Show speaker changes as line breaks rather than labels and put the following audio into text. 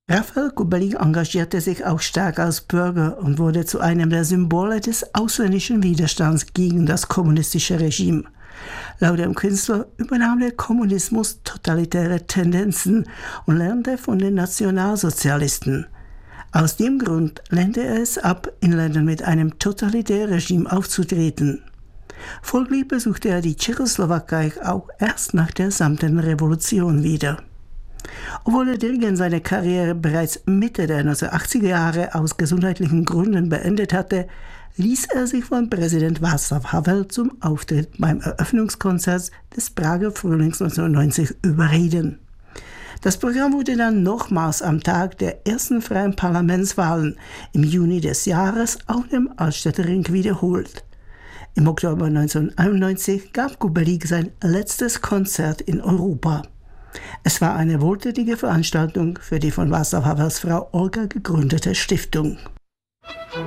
Raphael Kubelik engagierte sich auch stark als Bürger und wurde zu einem der Symbole des ausländischen Widerstands gegen das kommunistische Regime. Laut dem Künstler übernahm der Kommunismus totalitäre Tendenzen und lernte von den Nationalsozialisten. Aus dem Grund lehnte er es ab, in Ländern mit einem totalitären Regime aufzutreten. Folglich besuchte er die Tschechoslowakei auch erst nach der Samtenen Revolution wieder. Obwohl der Dirigent seine Karriere bereits Mitte der 1980er Jahre aus gesundheitlichen Gründen beendet hatte, ließ er sich von Präsident Václav Havel zum Auftritt beim Eröffnungskonzert des Prager Frühlings 1990 überreden. Das Programm wurde dann nochmals am Tag der ersten freien Parlamentswahlen im Juni des Jahres auf dem Altstädter wiederholt. Im Oktober 1991 gab Kubelik sein letztes Konzert in Europa. Es war eine wohltätige Veranstaltung für die von Václav Havels Frau Olga gegründete Stiftung.